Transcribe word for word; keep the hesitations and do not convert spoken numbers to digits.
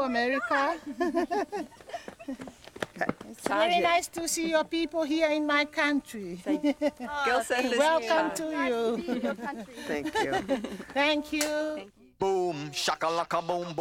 Hello, America. It's very nice to see your people here in my country. Gil said this Welcome to you. Thank you. Thank you. Boom, shakalaka boom, boom.